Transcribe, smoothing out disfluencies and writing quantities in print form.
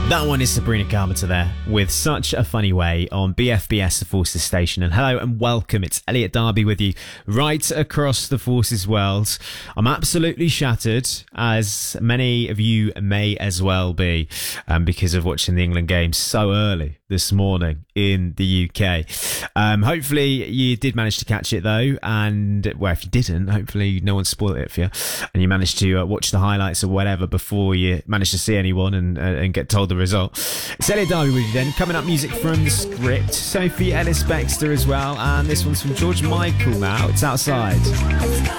That one is Sabrina Carpenter there with Such a Funny Way on BFBS, the Forces Station. And hello and welcome. It's Elliot Darby with you right across the Forces world. I'm absolutely shattered, as many of you may as well be, because of watching the England game so early this morning in the UK. Hopefully you did manage to catch it though, and well, if you didn't, hopefully no one spoiled it for you and you managed to watch the highlights or whatever before you managed to see anyone and get told the result. It's Elliot Darby with you then. Coming up, music from The Script, Sophie Ellis-Bextor as well, and this one's from George Michael now. It's Outside.